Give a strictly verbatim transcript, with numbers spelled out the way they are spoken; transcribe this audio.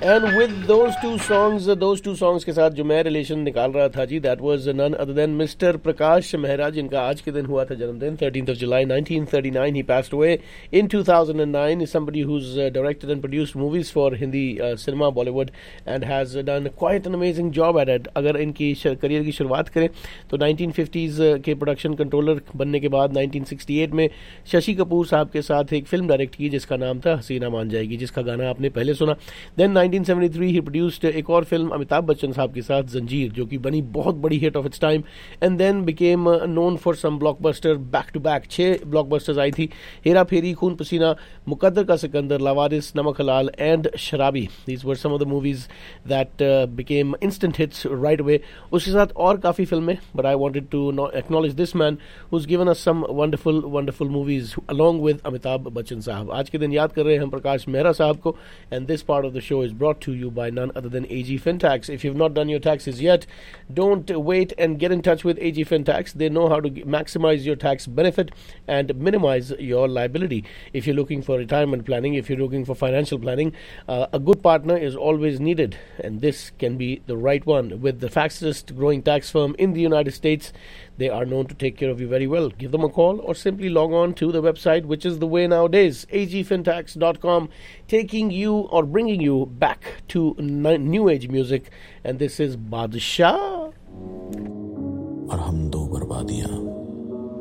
And with those two songs, those two songs के साथ जो मैं रिलेशन निकाल रहा था जी, that was none other than mister Prakash Mehra, जिनका आज के दिन हुआ था जन्मदिन, thirteenth of July nineteen thirty-nine. He passed away in two thousand nine. Is somebody who's uh, directed and produced movies for Hindi uh, cinema, Bollywood, and has uh, done quite an amazing job at it. अगर इनकी career की शुरुआत करें तो nineteen fifties uh, के production controller बनने के बाद nineteen sixty-eight में शशि कपूर साहब के साथ एक फिल्म डायरेक्ट की जिसका नाम था हसीना मान जाएगी, जिसका गाना आपने पहले सुना. Then nineteen seventy-three he produced एक और फिल्म अमिताभ बच्चन साहब के साथ जंजीर, जो कि बनी बहुत बड़ी hit of its time, and then became known for some blockbuster. Back to back छह ब्लॉकबस्टर्स आई थी, हेरा फेरी, खून पसीना, मुकद्दर का सिकंदर, लावारिस, नमक हलाल एंड शराबी. These were some of the movies that became instant hits right away. उसके साथ और काफ़ी फिल्में, but I wanted to acknowledge this man whose given us some wonderful wonderful movies along with Amitabh Bachchan साहब. आज के दिन याद कर रहे हैं हम प्रकाश मेहरा साहब को, and this part of the show is brought to you by none other than A G Fintax. If you've not done your taxes yet, don't wait and get in touch with A G Fintax. They know how to maximize your tax benefit and minimize your liability. If you're looking for retirement planning, if you're looking for financial planning, uh, a good partner is always needed, and this can be the right one. With the fastest growing tax firm in the United States, they are known to take care of you very well. Give them a call or simply log on to the website, which is the way nowadays, a g fintax dot com, taking you or bringing you back to new age music. And this is Badshah. और हम दो बर्बादियां